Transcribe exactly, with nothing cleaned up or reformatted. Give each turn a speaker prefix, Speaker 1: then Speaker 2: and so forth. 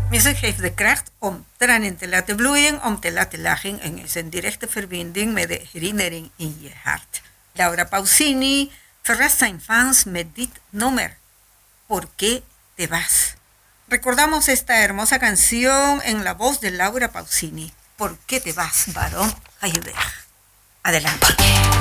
Speaker 1: Muziek heeft de kracht om tranen te laten vloeien, om te laten lachen en is een directe verbinding met de herinnering in je hart. Laura Pausini verrast zijn fans met dit nummer, ¿Por qué te vas? Recordamos esta hermosa canción en la voz de Laura Pausini. ¿Por qué te vas, varón? Ga je weg. Adelante.